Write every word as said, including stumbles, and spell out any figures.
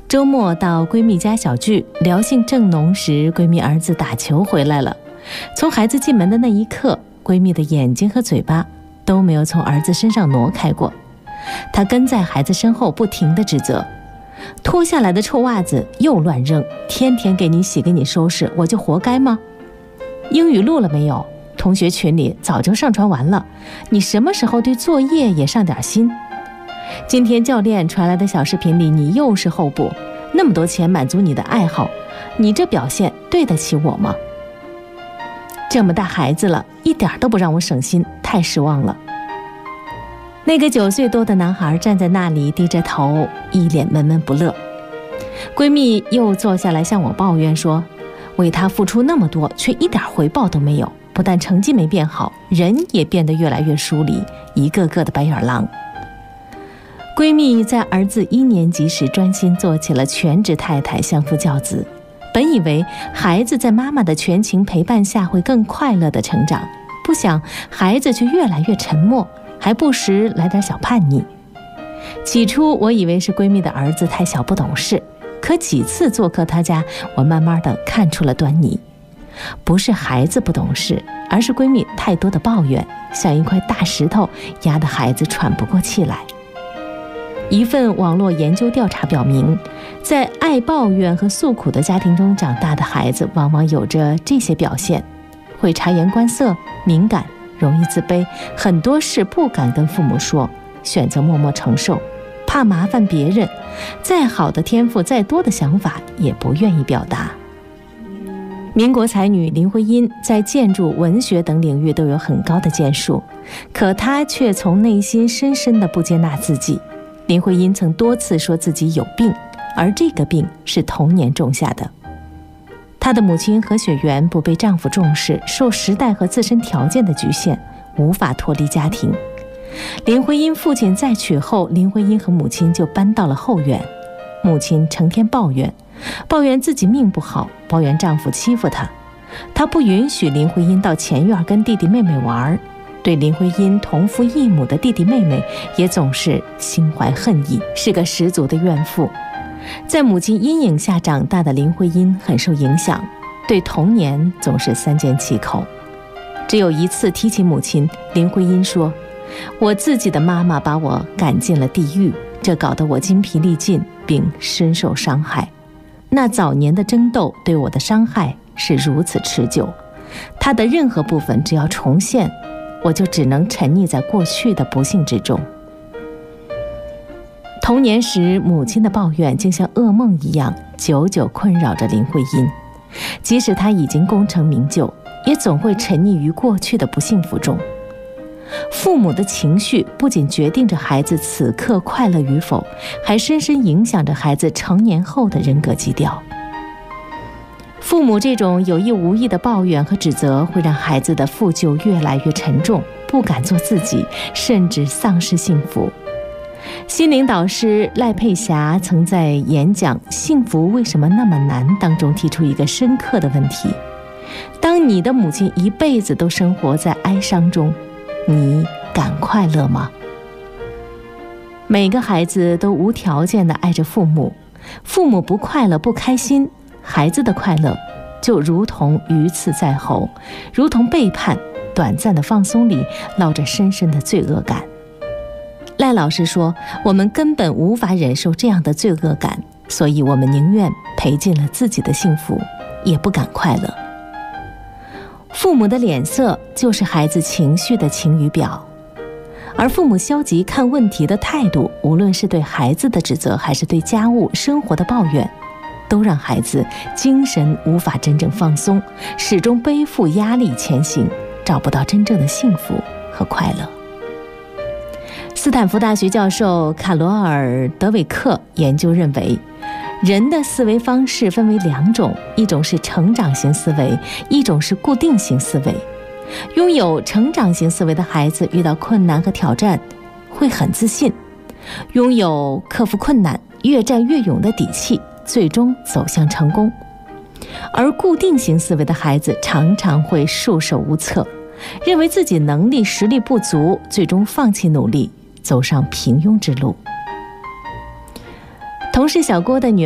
周末到闺蜜家小聚，聊兴正浓时，闺蜜儿子打球回来了。从孩子进门的那一刻，闺蜜的眼睛和嘴巴都没有从儿子身上挪开过。她跟在孩子身后，不停地指责：脱下来的臭袜子又乱扔，天天给你洗给你收拾，我就活该吗？英语录了没有？同学群里早就上传完了，你什么时候对作业也上点心？今天教练传来的小视频里，你又是候补，那么多钱满足你的爱好，你这表现对得起我吗？这么大孩子了，一点都不让我省心，太失望了。那个九岁多的男孩站在那里，低着头，一脸闷闷不乐。闺蜜又坐下来向我抱怨说，为他付出那么多，却一点回报都没有，不但成绩没变好，人也变得越来越疏离，一个个的白眼狼。闺蜜在儿子一年级时专心做起了全职太太，相夫教子。本以为孩子在妈妈的全情陪伴下会更快乐的成长，不想孩子却越来越沉默，还不时来点小叛逆。起初我以为是闺蜜的儿子太小不懂事，可几次做客她家，我慢慢的看出了端倪。不是孩子不懂事，而是闺蜜太多的抱怨，像一块大石头压得孩子喘不过气来。一份网络研究调查表明，在爱抱怨和诉苦的家庭中长大的孩子，往往有着这些表现：会察言观色、敏感、容易自卑，很多事不敢跟父母说，选择默默承受，怕麻烦别人，再好的天赋、再多的想法也不愿意表达。民国才女林徽因在建筑、文学等领域都有很高的建树，可她却从内心深深的不接纳自己。林徽因曾多次说自己有病，而这个病是童年种下的。她的母亲何雪媛不被丈夫重视，受时代和自身条件的局限，无法脱离家庭。林徽因父亲再娶后，林徽因和母亲就搬到了后院。母亲成天抱怨，抱怨自己命不好，抱怨丈夫欺负她。她不允许林徽因到前院跟弟弟妹妹玩，对林徽因同父异母的弟弟妹妹也总是心怀恨意，是个十足的怨妇。在母亲阴影下长大的林徽因很受影响，对童年总是三缄其口。只有一次提起母亲，林徽因说：我自己的妈妈把我赶进了地狱，这搞得我筋疲力尽，并深受伤害。那早年的争斗对我的伤害是如此持久，它的任何部分只要重现，我就只能沉溺在过去的不幸之中。童年时母亲的抱怨竟像噩梦一样，久久困扰着林徽因。即使她已经功成名就，也总会沉溺于过去的不幸福中。父母的情绪不仅决定着孩子此刻快乐与否，还深深影响着孩子成年后的人格基调。父母这种有意无意的抱怨和指责，会让孩子的负疚越来越沉重，不敢做自己，甚至丧失幸福。心灵导师赖佩霞曾在演讲《幸福为什么那么难》当中提出一个深刻的问题：当你的母亲一辈子都生活在哀伤中，你敢快乐吗？每个孩子都无条件地爱着父母，父母不快乐不开心，孩子的快乐就如同鱼刺在喉，如同背叛，短暂的放松里烙着深深的罪恶感。赖老师说，我们根本无法忍受这样的罪恶感，所以我们宁愿赔尽了自己的幸福，也不敢快乐。父母的脸色就是孩子情绪的晴雨表，而父母消极看问题的态度，无论是对孩子的指责，还是对家务生活的抱怨，都让孩子精神无法真正放松，始终背负压力前行，找不到真正的幸福和快乐。斯坦福大学教授卡罗尔·德韦克研究认为，人的思维方式分为两种，一种是成长型思维，一种是固定型思维。拥有成长型思维的孩子遇到困难和挑战会很自信，拥有克服困难、越战越勇的底气，最终走向成功。而固定型思维的孩子常常会束手无策，认为自己能力实力不足，最终放弃努力，走上平庸之路。同是小郭的女儿